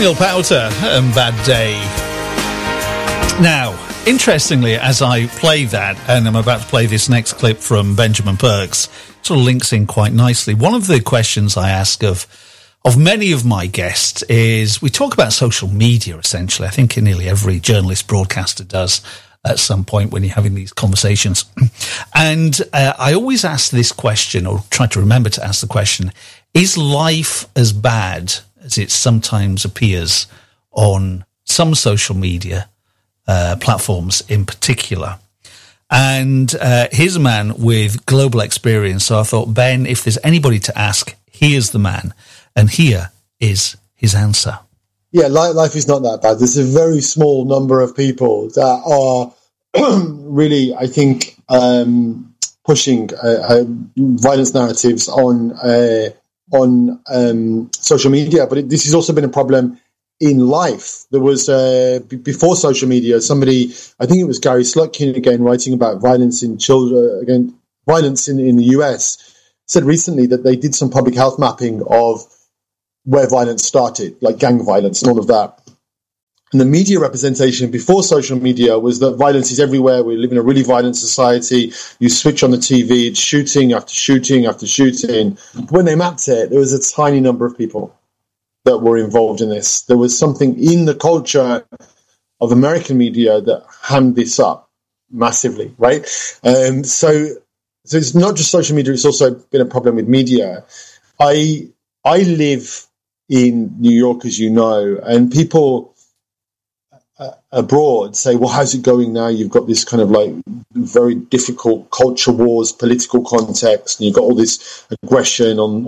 Daniel Powter and Bad Day. Now, interestingly, as I play that, and I'm about to play this next clip from Benjamin Perks, sort of links in quite nicely. One of the questions I ask of many of my guests is, we talk about social media, essentially. I think nearly every journalist, broadcaster does at some point when you're having these conversations. And I always ask this question, or try to remember to ask the question, is life as bad as it sometimes appears on some social media platforms in particular? And here's a man with global experience. So I thought, Ben, if there's anybody to ask, here's the man. And here is his answer. Yeah, life is not that bad. There's a very small number of people that are really, I think, pushing violence narratives on social media. But this has also been a problem in life. There was, before social media, somebody, I think it was Gary Slutkin again, writing about violence in children, again, violence in the US, said recently that they did some public health mapping of where violence started, like gang violence and all of that. And the media representation before social media was that violence is everywhere. We live in a really violent society. You switch on the TV, it's shooting after shooting after shooting. But when they mapped it, there was a tiny number of people that were involved in this. There was something in the culture of American media that hammed this up massively, right? So it's not just social media, it's also been a problem with media. I live in New York, as you know, and people abroad say, well, how's it going now? You've got this kind of like very difficult culture wars, political context, and you've got all this aggression on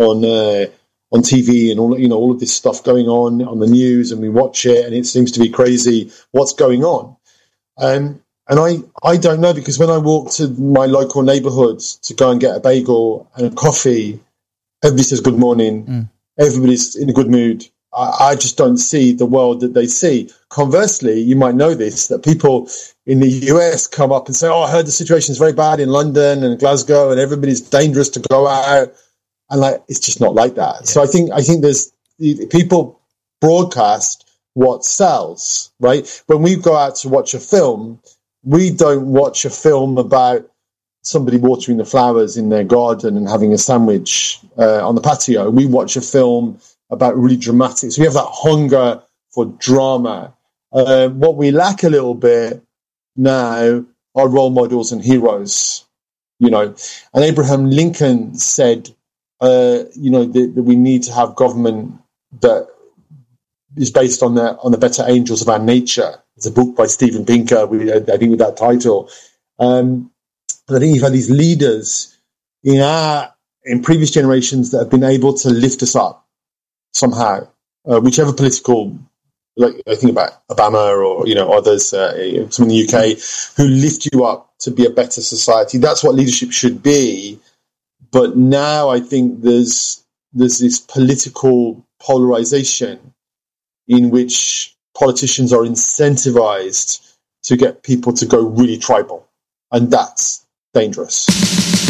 TV and all of this stuff going on the news, and we watch it and it seems to be crazy. What's going on? And I don't know, because when I walk to my local neighborhoods to go and get a bagel and a coffee, everybody says good morning. Everybody's in a good mood. I just don't see the world that they see. Conversely, you might know this, that people in the US come up and say, oh, I heard the situation is very bad in London and Glasgow and everybody's dangerous to go out. And like, it's just not like that. Yeah. So I think there's people broadcast what sells, right? When we go out to watch a film, we don't watch a film about somebody watering the flowers in their garden and having a sandwich on the patio. We watch a film about really dramatic. So we have that hunger for drama. What we lack a little bit now are role models and heroes, And Abraham Lincoln said, that we need to have government that is based on the better angels of our nature. It's a book by Steven Pinker, I think, with that title. But I think you've had these leaders in previous generations that have been able to lift us up somehow, whichever political, like I think about Obama or others, some in the UK, who lift you up to be a better society. That's what leadership should be. But now I think there's this political polarization in which politicians are incentivized to get people to go really tribal, and that's dangerous.